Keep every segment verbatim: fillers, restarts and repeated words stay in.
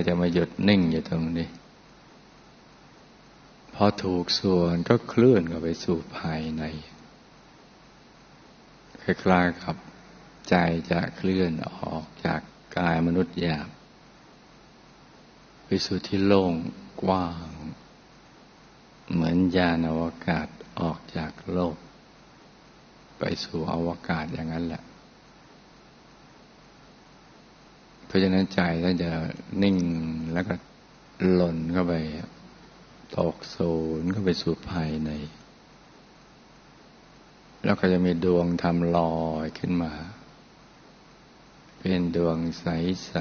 จะมาหยุดนิ่งอยู่ตรงนี้พอถูกส่วนก็เคลื่อนเข้าไปสู่ภายในคล้ายๆกับใจจะเคลื่อนออกจากกายมนุษย์หยาบไปสู่ที่โล่งกว้างเหมือนยานอวกาศออกจากโลกไปสู่อวกาศอย่างนั้นแหละเพราะฉะนั้นใจท่านจะนิ่งแล้วก็หล่นเข้าไปตกศูนย์เข้าไปสู่ภายในแล้วก็จะมีดวงธรรมลอยขึ้นมาเป็นดวงใส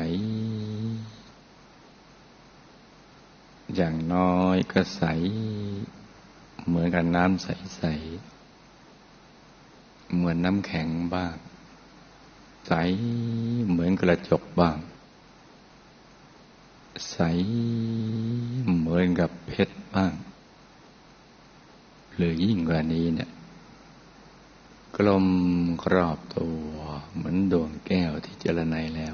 ๆอย่างน้อยก็ใสเหมือนกับน้ำใสๆเหมือนน้ำแข็งบ้างใสเหมือนกระจกบ้างใสเหมือนกับเพชรบ้างหรือยิ่งกว่านี้เนี่ยกลมกรอบตัวเหมือนดวงแก้วที่เจรไนแล้ว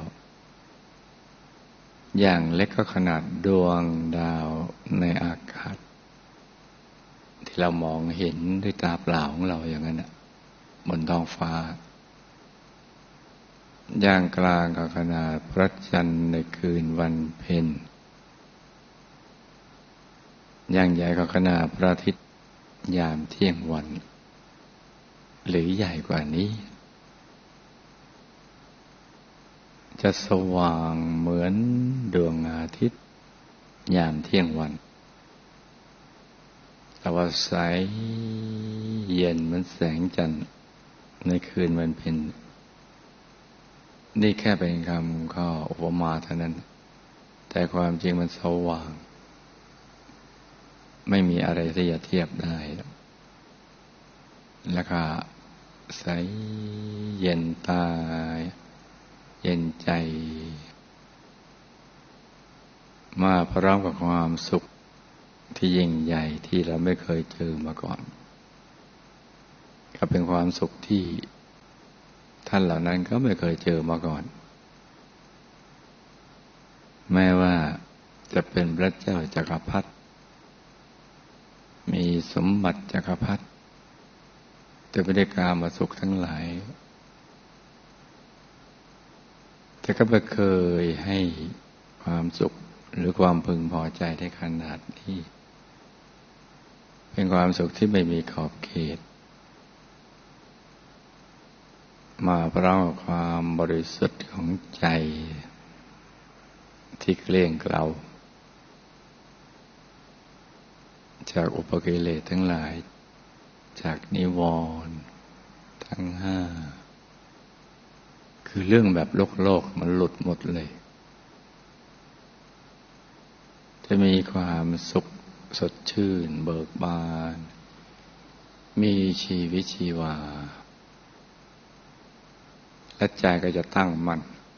อย่างเล็กก็ขนาดดวงดาวในอากาศที่เรามองเห็นด้วยตาเปล่าของเราอย่างนั้นน่ะบนท้องฟ้าอย่างกลางก็ขนาดพระจันทร์ในคืนวันเพ็ญอย่างใหญ่ก็ขนาดพระอาทิตย์ยามเที่ยงวันหรือใหญ่กว่านี้จะสว่างเหมือนดวงอาทิตย์ยามเที่ยงวันแต่ว่าใสเย็นเหมือนแสงจันทร์ในคืนวันเพ็ญนี่แค่เป็นคำข้ออุปมาเท่านั้นแต่ความจริงมันสว่างไม่มีอะไรที่จะเทียบได้แล้วก็ใสเย็นตาเย็นใจมาพร้อมกับความสุขที่ยิ่งใหญ่ที่เราไม่เคยเจอมาก่อนก็เป็นความสุขที่ท่านเหล่านั้นก็ไม่เคยเจอมาก่อนแม้ว่าจะเป็นพระเจ้าจักรพรรดิมีสมบัติจักรพรรดิแต่ไม่ได้กามาสุขทั้งหลายแต่ก็ไม่เคยให้ความสุขหรือความพึงพอใจได้ขนาดนี้เป็นความสุขที่ไม่มีขอบเขตมาพร้อมกับความบริสุทธิ์ของใจที่เกลี้ยงเกลาจากอุปกิเลสทั้งหลายจากนิวรณ์ทั้งห้าคือเรื่องแบบโลกโลกมันหลุดหมดเลยจะมีความสุขสดชื่นเบิกบานมีชีวิตชีวาและใจก็จะตั้งมั่น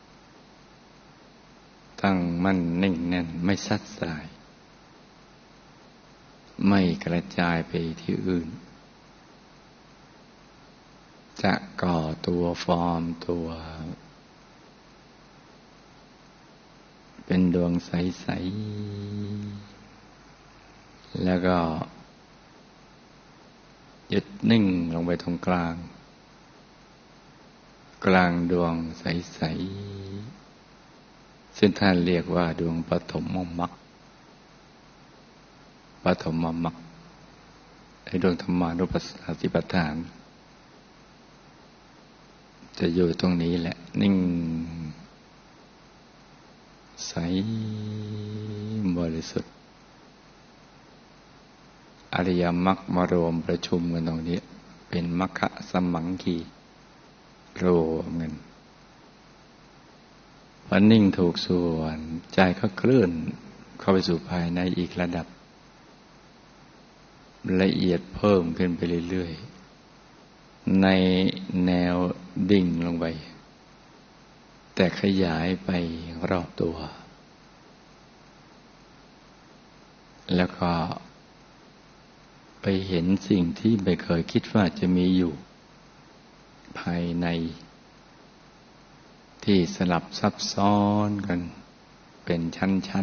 ตั้งมั่นนิ่งแน่นไม่ซัดสายไม่กระจายไปที่อื่นจะก่อตัวฟอร์มตัวเป็นดวงใสๆแล้วก็หยุดนิ่งลงไปตรงกลางกลางดวงใสๆซึ่งท่านเรียกว่าดวงปฐมมรรคปฐมมรรคในดวงธรรมานุปัสสนาสติปัฏฐานจะอยู่ตรงนี้แหละนิ่งใสบริสุทธิ์อริยมรรคมารวมประชุมกันตรงนี้เป็นมรรคสมังคีรวมกันพอนิ่งถูกส่วนใจก็เคลื่อนเข้าไปสู่ภายในอีกระดับละเอียดเพิ่มขึ้นไปเรื่อยๆในแนวดิ่งลงไปแต่ขยายไปรอบตัวแล้วก็ไปเห็นสิ่งที่ไม่เคยคิดว่าจะมีอยู่ภายในที่สลับซับซ้อนกันเป็นชั้น